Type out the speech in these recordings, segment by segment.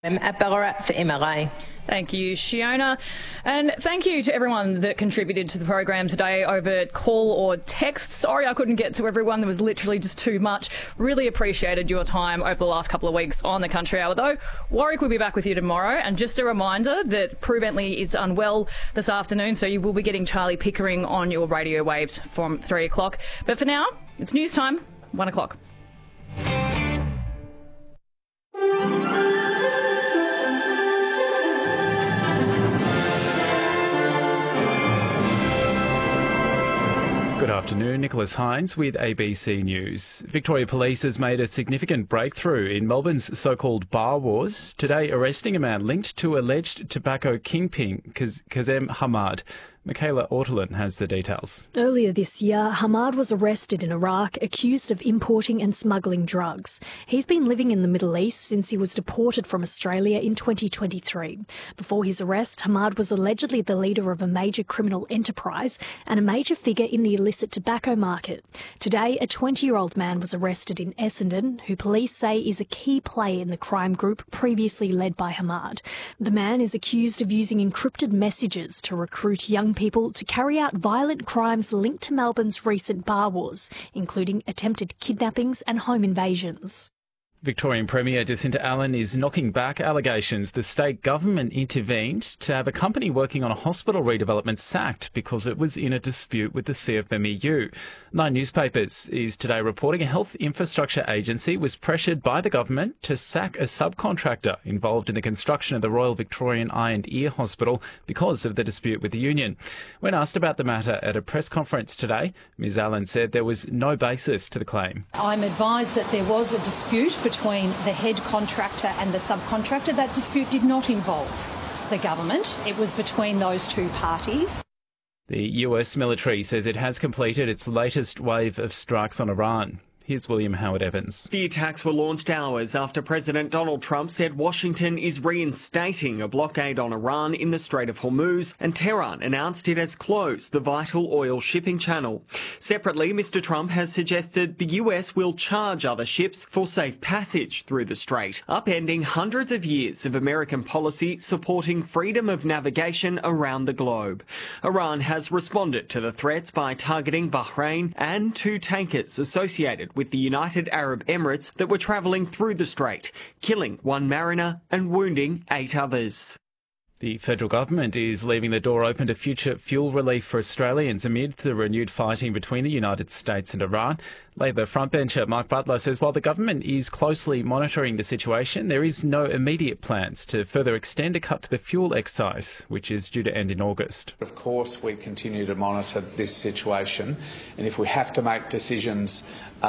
I'm at Ballarat for MRA. Thank you, Shiona. And thank you to everyone that contributed to the program today over call or text. Sorry I couldn't get to everyone. There was literally just too much. Really appreciated your time over the last couple of weeks on the Country Hour, though. Warwick will be back with you tomorrow. And just a reminder that Prue Bentley is unwell this afternoon, so you will be getting Charlie Pickering on your radio waves from 3 o'clock. But for now, it's news time, 1 o'clock. Good afternoon, Nicholas Hines with ABC News. Victoria Police has made a significant breakthrough in Melbourne's so-called bar wars, today arresting a man linked to alleged tobacco kingpin Kazem Hamad. Michaela Ortolin has the details. Earlier this year, Hamad was arrested in Iraq, accused of importing and smuggling drugs. He's been living in the Middle East since he was deported from Australia in 2023. Before his arrest, Hamad was allegedly the leader of a major criminal enterprise and a major figure in the illicit tobacco market. Today, a 20-year-old man was arrested in Essendon, who police say is a key player in the crime group previously led by Hamad. The man is accused of using encrypted messages to recruit young people to carry out violent crimes linked to Melbourne's recent bar wars, including attempted kidnappings and home invasions. Victorian Premier Jacinta Allen is knocking back allegations the state government intervened to have a company working on a hospital redevelopment sacked because it was in a dispute with the CFMEU. Nine Newspapers is today reporting a health infrastructure agency was pressured by the government to sack a subcontractor involved in the construction of the Royal Victorian Eye and Ear Hospital because of the dispute with the union. When asked about the matter at a press conference today, Ms Allen said there was no basis to the claim. I'm advised that there was a dispute between the head contractor and the subcontractor. That dispute did not involve the government. It was between those two parties. The US military says it has completed its latest wave of strikes on Iran. Here's William Howard Evans. The attacks were launched hours after President Donald Trump said Washington is reinstating a blockade on Iran in the Strait of Hormuz, and Tehran announced it has closed the vital oil shipping channel. Separately, Mr. Trump has suggested the US will charge other ships for safe passage through the strait, upending hundreds of years of American policy supporting freedom of navigation around the globe. Iran has responded to the threats by targeting Bahrain and two tankers associated with the United Arab Emirates that were travelling through the strait, killing one mariner and wounding 8 others. The federal government is leaving the door open to future fuel relief for Australians amid the renewed fighting between the United States and Iran. Labor frontbencher Mark Butler says while the government is closely monitoring the situation, there is no immediate plans to further extend a cut to the fuel excise, which is due to end in August. Of course, we continue to monitor this situation, and if we have to make decisions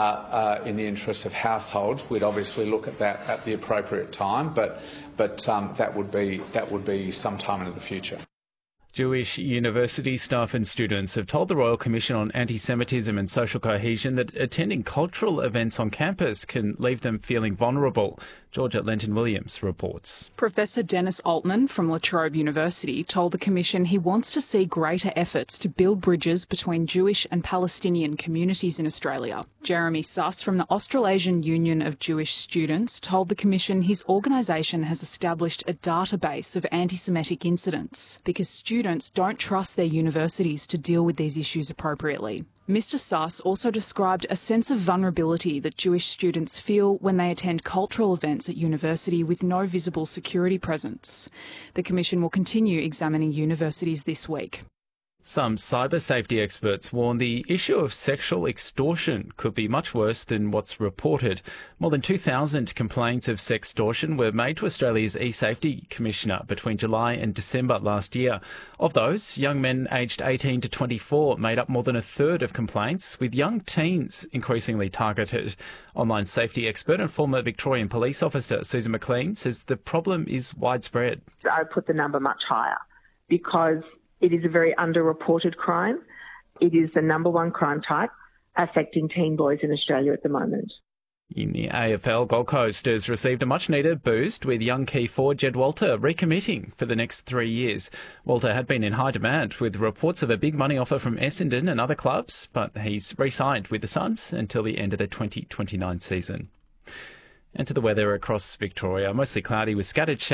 in the interest of households, we'd obviously look at that at the appropriate time, but that would be some time into the future. Jewish university staff and students have told the Royal Commission on Anti-Semitism and Social Cohesion that attending cultural events on campus can leave them feeling vulnerable. Georgia Lenton-Williams reports. Professor Dennis Altman from La Trobe University told the Commission he wants to see greater efforts to build bridges between Jewish and Palestinian communities in Australia. Jeremy Suss from the Australasian Union of Jewish Students told the Commission his organisation has established a database of anti-Semitic incidents because students don't trust their universities to deal with these issues appropriately. Mr. Suss also described a sense of vulnerability that Jewish students feel when they attend cultural events at university with no visible security presence. The Commission will continue examining universities this week. Some cyber safety experts warn the issue of sexual extortion could be much worse than what's reported. More than 2,000 complaints of sextortion were made to Australia's e-Safety Commissioner between July and December last year. Of those, young men aged 18 to 24 made up more than a third of complaints, with young teens increasingly targeted. Online safety expert and former Victorian police officer Susan McLean says the problem is widespread. I put the number much higher because it is a very underreported crime. It is the number one crime type affecting teen boys in Australia at the moment. In the AFL, Gold Coast has received a much-needed boost with young key forward Jed Walter recommitting for the next 3 years. Walter had been in high demand with reports of a big money offer from Essendon and other clubs, but he's re-signed with the Suns until the end of the 2029 season. And to the weather across Victoria, mostly cloudy with scattered showers.